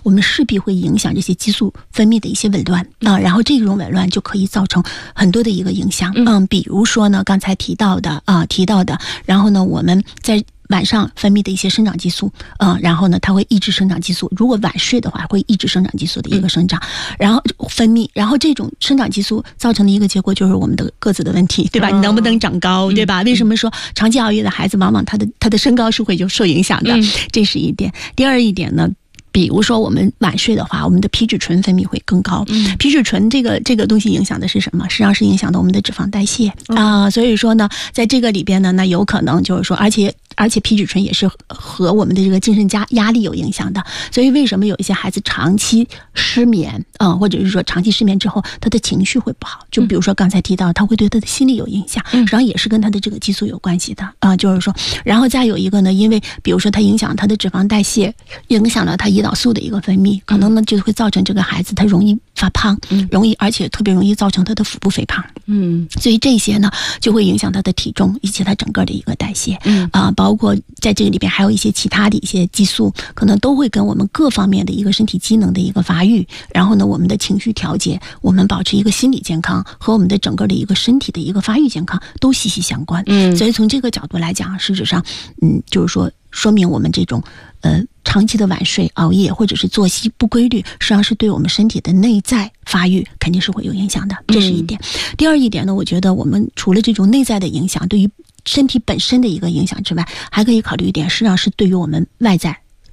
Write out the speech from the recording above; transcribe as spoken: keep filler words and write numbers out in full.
我们势必会影响这些激素分泌的一些紊乱啊，然后这种紊乱就可以造成很多的一个影响。嗯，比如说呢，刚才提到的啊，提到的，然后呢，我们在晚上分泌的一些生长激素，嗯，然后呢，它会抑制生长激素。如果晚睡的话，会抑制生长激素的一个生长，然后分泌，然后这种生长激素造成的一个结果就是我们的个子的问题，对吧？你能不能长高，对吧？为什么说长期熬夜的孩子，往往他的他的身高是会就受影响的？这是一点。第二一点呢，比如说我们晚睡的话，我们的皮质醇分泌会更高。嗯，皮质醇这个这个东西影响的是什么？实际上是影响到我们的脂肪代谢啊、呃。所以说呢，在这个里边呢，那有可能就是说，而且而且皮质醇也是和我们的这个精神压压力有影响的。所以为什么有一些孩子长期失眠啊、呃，或者是说长期失眠之后，他的情绪会不好？就比如说刚才提到，他会对他的心理有影响，实际上也是跟他的这个激素有关系的啊、呃。就是说，然后再有一个呢，因为比如说它影响他的脂肪代谢，影响了他胰岛素的一个分泌，可能呢就会造成这个孩子他容易发胖，容易而且特别容易造成他的腹部肥胖。嗯，所以这些呢就会影响他的体重以及他整个的一个代谢。嗯啊、呃，包括在这个里边还有一些其他的一些激素，可能都会跟我们各方面的一个身体机能的一个发育，然后呢我们的情绪调节，我们保持一个心理健康和我们的整个的一个身体的一个发育健康都息息相关。嗯，所以从这个角度来讲，实质上，嗯，就是说说明我们这种呃长期的晚睡、熬夜或者是作息不规律，实际上是对我们身体的内在发育肯定是会有影响的，这是一点。嗯、第二一点呢，我觉得我们除了这种内在的影响，对于身体本身的一个影响之外，还可以考虑一点，实际上是对于我们外在